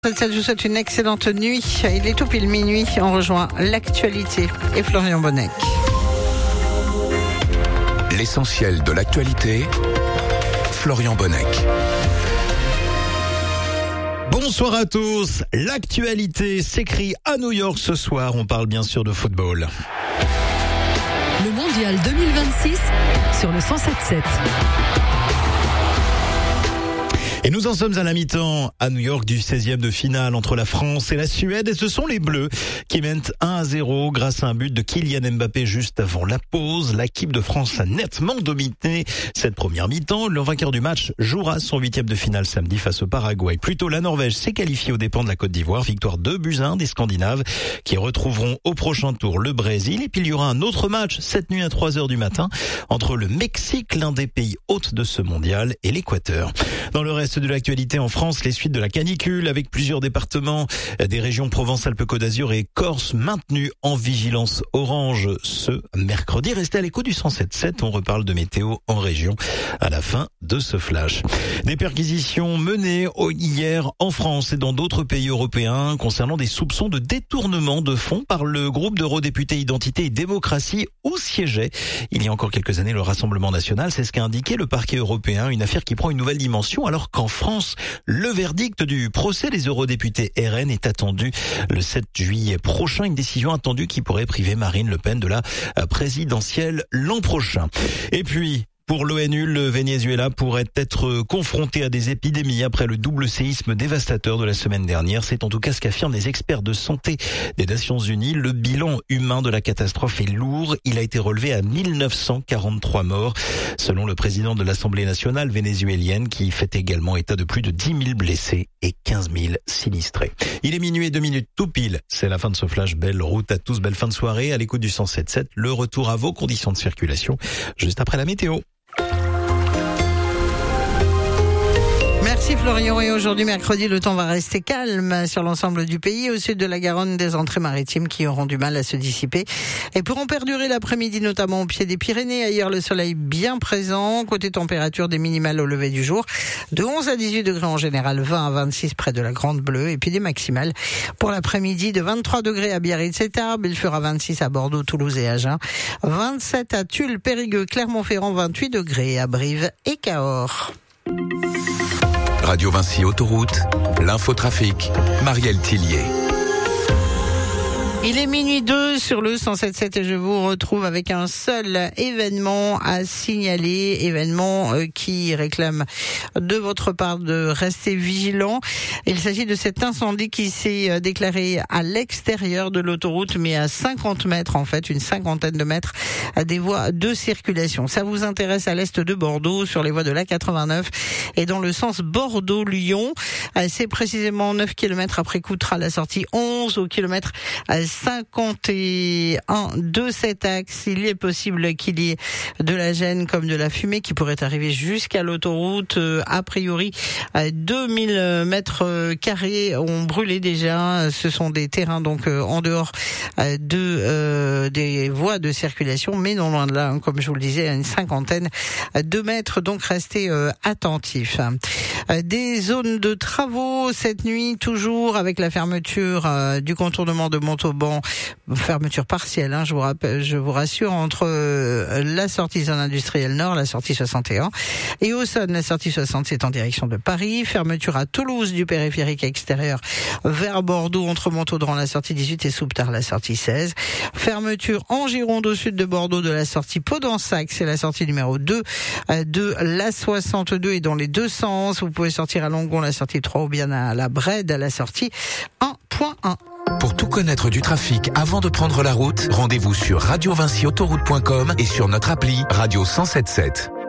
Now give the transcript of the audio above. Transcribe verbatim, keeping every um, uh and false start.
Je vous souhaite une excellente nuit. Il est tout pile minuit. On rejoint l'actualité et Florian Bonnec. L'essentiel de l'actualité, Florian Bonnec. Bonsoir à tous. L'actualité s'écrit à New York ce soir. On parle bien sûr de football. Le mondial deux mille vingt-six sur le cent sept sept. Et nous en sommes à la mi-temps à New York du seizième de finale entre la France et la Suède. Et ce sont les Bleus qui mènent un à zéro grâce à un but de Kylian Mbappé juste avant la pause. L'équipe de France a nettement dominé cette première mi-temps. Le vainqueur du match jouera son huitième de finale samedi face au Paraguay. Plus tôt, la Norvège s'est qualifiée aux dépens de la Côte d'Ivoire. Victoire deux buts à un des Scandinaves qui retrouveront au prochain tour le Brésil. Et puis il y aura un autre match cette nuit à trois heures du matin entre le Mexique, l'un des pays hôtes de ce mondial, et l'Équateur. Dans le reste de l'actualité en France, les suites de la canicule avec plusieurs départements des régions Provence-Alpes-Côte d'Azur et Corse maintenus en vigilance orange ce mercredi. Restez à l'écoute du cent sept sept, on reparle de météo en région à la fin de ce flash. Des perquisitions menées hier en France et dans d'autres pays européens concernant des soupçons de détournement de fonds par le groupe d'eurodéputés Identité et Démocratie où siégeait il y a encore quelques années le Rassemblement national. C'est ce qu'a indiqué le parquet européen, une affaire qui prend une nouvelle dimension alors qu'en France, le verdict du procès des eurodéputés R N est attendu le sept juillet prochain. Une décision attendue qui pourrait priver Marine Le Pen de la présidentielle l'an prochain. Et puis, pour l'ONU, le Venezuela pourrait être confronté à des épidémies après le double séisme dévastateur de la semaine dernière. C'est en tout cas ce qu'affirment des experts de santé des Nations Unies. Le bilan humain de la catastrophe est lourd. Il a été relevé à mille neuf cent quarante-trois morts, selon le président de l'Assemblée nationale vénézuélienne, qui fait également état de plus de dix mille blessés et quinze mille sinistrés. Il est minuit et deux minutes tout pile. C'est la fin de ce flash. Belle route à tous, belle fin de soirée. À l'écoute du cent sept sept, le retour à vos conditions de circulation juste après la météo. Merci Florian, et aujourd'hui mercredi, le temps va rester calme sur l'ensemble du pays. Au sud de la Garonne, des entrées maritimes qui auront du mal à se dissiper et pourront perdurer l'après-midi, notamment au pied des Pyrénées. Ailleurs, le soleil bien présent. Côté température, des minimales au lever du jour de onze à dix-huit degrés en général, vingt à vingt-six près de la Grande Bleue, et puis des maximales pour l'après-midi de vingt-trois degrés à Biarritz et Tarbes. Il fera vingt-six à Bordeaux, Toulouse et Agen, vingt-sept à Tulle, Périgueux, Clermont-Ferrand, vingt-huit degrés à Brive et Cahors. Radio Vinci Autoroute, l'infotrafic, Marielle Tillier. Il est minuit deux sur le cent sept sept et je vous retrouve avec un seul événement à signaler, événement qui réclame de votre part de rester vigilant. Il s'agit de cet incendie qui s'est déclaré à l'extérieur de l'autoroute, mais à cinquante mètres en fait, une cinquantaine de mètres à des voies de circulation. Ça vous intéresse à l'est de Bordeaux, sur les voies de l'A quatre-vingt-neuf et dans le sens Bordeaux-Lyon. C'est précisément neuf kilomètres après Coutras, la sortie onze au kilomètre cinquante et un de cet axe. Il est possible qu'il y ait de la gêne comme de la fumée qui pourrait arriver jusqu'à l'autoroute. A priori, deux mille mètres carrés ont brûlé déjà. Ce sont des terrains donc en dehors de euh, des voies de circulation, mais non loin de là, comme je vous le disais, à une cinquantaine de mètres. Donc restez euh, attentifs. Des zones de travaux cette nuit, toujours avec la fermeture euh, du contournement de Montauban. Fermeture partielle, hein, je vous rappelle, je vous rassure, entre euh, la sortie zone industrielle nord, la sortie soixante et un, et Auxonne, la sortie soixante, c'est en direction de Paris. Fermeture à Toulouse du périphérique extérieur vers Bordeaux, entre Montaudran, la sortie dix-huit, et Souptard, la sortie seize. Fermeture en Gironde au sud de Bordeaux de la sortie Podensac, c'est la sortie numéro deux euh, de la soixante-deux, et dans les deux sens, vous pouvez sortir à Longon, la sortie trois, ou bien à la Brède, à la sortie un point un. Pour tout connaître du trafic avant de prendre la route, rendez-vous sur radio vinci autoroute point com et sur notre appli Radio cent sept sept.